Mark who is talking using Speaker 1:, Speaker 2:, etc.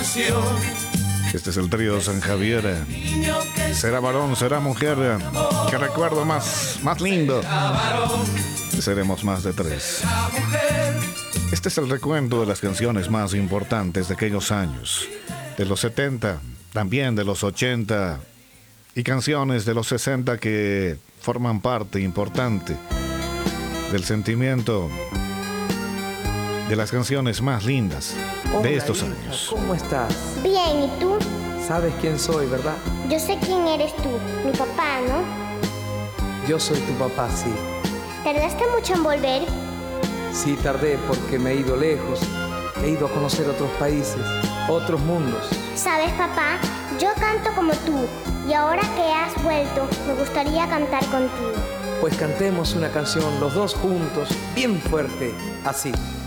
Speaker 1: Este es el trío San Javier. Será varón, será mujer. Qué recuerdo más lindo. Seremos más de tres. Este es el recuento de las canciones más importantes de aquellos años. De los 70, también de los 80. Y canciones de los 60 que forman parte importante del sentimiento de las canciones más lindas de estos años.
Speaker 2: ¿Cómo estás?
Speaker 3: Bien, ¿y tú?
Speaker 2: Sabes quién soy, ¿verdad?
Speaker 3: Yo sé quién eres tú, mi papá, ¿no?
Speaker 2: Yo soy tu papá, sí.
Speaker 3: ¿Tardaste mucho en volver?
Speaker 2: Sí, tardé porque me he ido lejos. He ido a conocer otros países, otros mundos.
Speaker 3: ¿Sabes, papá? Yo canto como tú. Y ahora que has vuelto, me gustaría cantar contigo.
Speaker 2: Pues cantemos una canción los dos juntos, bien fuerte, así.